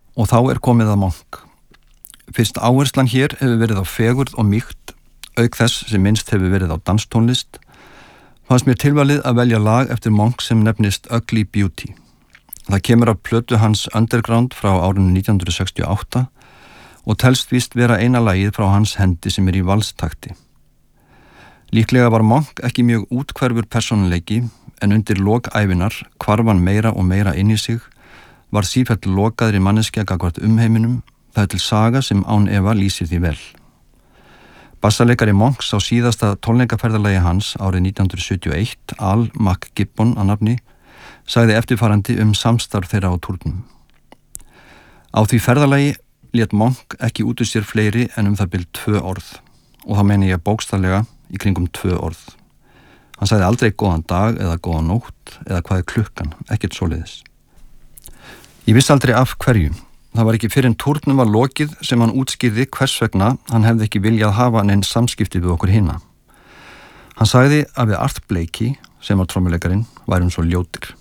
Og þá komið að Monk. Fyrst áherslan hér hefur verið á fegurð og mýkt, auk þess sem minnst hefur verið á danstónlist, fannst mér tilvalið að velja lag eftir Monk sem nefnist Ugly Beauty. Það kemur af plötu hans Underground frá árinu 1968 og telst víst vera eina lagið frá hans hendi sem í valstakti. Líklega var Monk ekki mjög útkverfur persónuleiki, en undir lok ævinar hvarf hann meira og meira inn í sig, var sífellt lokaðri manneskja gagnvart umheiminum. Það til saga sem án efa lýsir því vel. Bassaleikari Monks á síðasta tónleikaferðalagi hans árið 1971, Al McGibbon að nafni, sagði eftirfarandi samstarf þeirra á túrnum. Á því ferðalagi lét Monk ekki út úr sér fleiri en það bil 2 orð, og þá meina ég bókstaflega í kringum 2 orð. Hann sagði aldrei góðan dag eða góðan nótt eða hvað klukkan, ekkert svoleiðis. Ég vissi aldrei af hverju. Það var ekki fyrr en túrnum var lokið sem hann útskýrði hvers vegna hann hefði ekki viljað hafa neinn samskipti við okkur hina. Hann sagði að við Art Blakey, sem var trommuleikarinn, værum svo ljótir.